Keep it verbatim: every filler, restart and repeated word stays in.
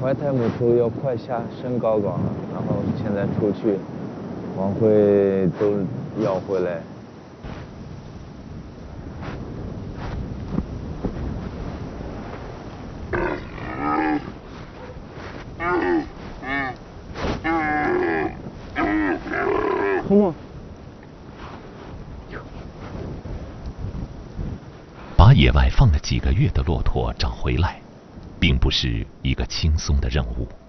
怀胎母兔要快下升高岗了，然后现在出去，往回都要回来。红吗？ 把野外放了几个月的骆驼找回来，并不是一个轻松的任务。